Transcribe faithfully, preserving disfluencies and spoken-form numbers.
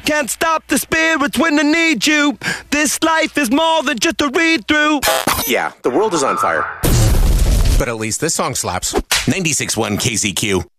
can't stop the spirits when they need you. This life is more than just a read-through. Yeah, the world is on fire. But at least this song slaps. ninety-six point one K C Q.